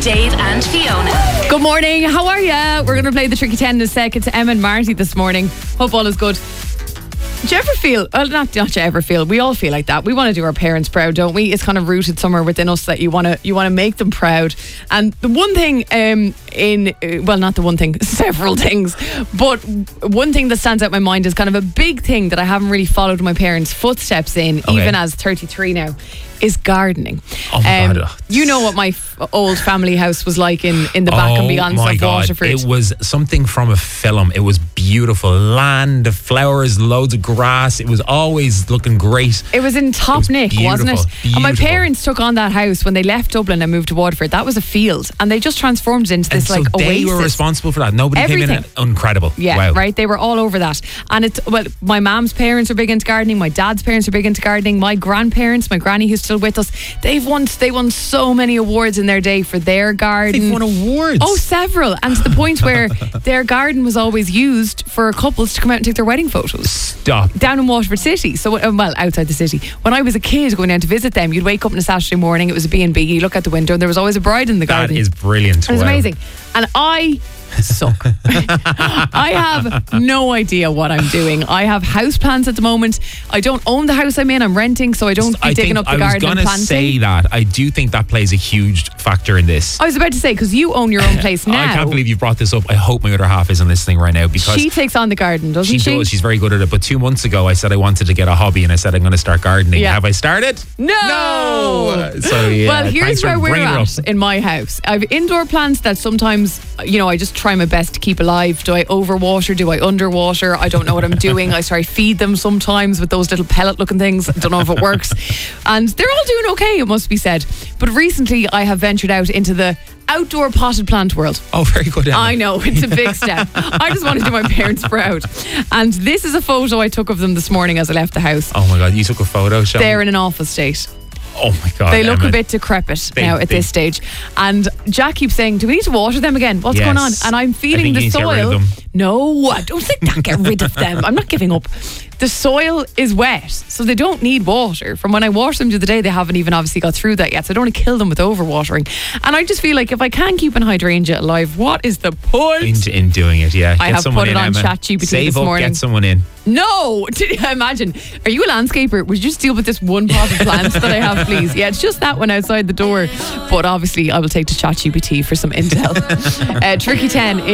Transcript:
Dave and Fiona. Good morning, how are ya? We're going to play the Tricky 10 in a second to Emma and Marty this morning. Hope all is good. Do you ever feel, well, not you ever feel, we all feel like that. We want to do our parents proud, don't we? It's kind of rooted somewhere within us that you want to make them proud. And the one thing not the one thing, several things, but one thing that stands out in my mind is kind of a big thing that I haven't really followed my parents' footsteps in, even as 33 now, is gardening. Oh my God. You know what my old family house was like in the back and beyond of Waterford. It was something from a film. It was beautiful. Land, flowers, loads of grass. It was always looking great. It was in top nick, wasn't it? Beautiful. And my parents took on that house when they left Dublin and moved to Waterford. That was a field, and they just transformed it into this and so oasis. They were responsible for that. Nobody came in. Incredible. Yeah, wow. Right. They were all over that. And my mom's parents are big into gardening. My dad's parents are big into gardening. My grandparents, my granny who's still with us, they won so many awards in their day for their garden. They've won awards. Oh, several. And to the point where their garden was always used for couples to come out and take their wedding photos. Stop. Down in Waterford City. So, outside the city. When I was a kid going down to visit them, you'd wake up on a Saturday morning, it was a B&B, you look out the window and there was always a bride in the garden. That is brilliant. It was amazing. And I suck. I have no idea what I'm doing. I have house plans at the moment. I don't own the house I'm in. I'm renting, so I don't be digging up the garden and planting. I was going to say that. I do think that plays a huge factor in this. I was about to say, because you own your own place now. I can't believe you brought this up. I hope my other half isn't listening right now, because she takes on the garden, doesn't she? She does. She's very good at it. But 2 months ago, I said I wanted to get a hobby, and I said I'm going to start gardening. Yeah. Have I started? No. So yeah. Well, here's where we're at in my house. I have indoor plants that sometimes, I just try my best to keep alive. Do I overwater? Do I underwater? I don't know what I'm doing. I feed them sometimes with those little pellet looking things. I don't know if it works. And they're all doing okay, it must be said. But recently I have ventured out into the outdoor potted plant world. Oh, very good, Emma. I know, it's a big step. I just want to do my parents proud. And this is a photo I took of them this morning as I left the house. Oh my God, you took a photo, Sean? They're in an awful state. Oh my God, they look Emma. a bit decrepit now at this stage. And Jack keeps saying, do we need to water them again? What's going on? And I'm feeling the soil. No, I don't think that. Get rid of them. I'm not giving up. The soil is wet, so they don't need water. From when I washed them the other day, they haven't even obviously got through that yet, so I don't want to kill them with overwatering. And I just feel like if I can't keep an hydrangea alive, what is the point? In doing it, yeah. I have put it on ChatGPT this morning. Get someone in. No! Imagine. Are you a landscaper? Would you just deal with this one pot of plants that I have, please? Yeah, it's just that one outside the door. But obviously, I will take to ChatGPT for some intel. Tricky 10